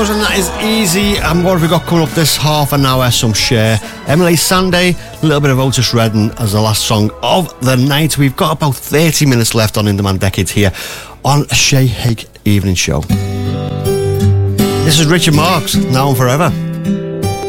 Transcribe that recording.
And that is easy. And what have we got coming up this half an hour? Some Cher, Emily Sandé, a little bit of Otis Redding as the last song of the night. We've got about 30 minutes left on In Demand Decades here on a Shay Haig Evening Show. This is Richard Marx, Now and Forever.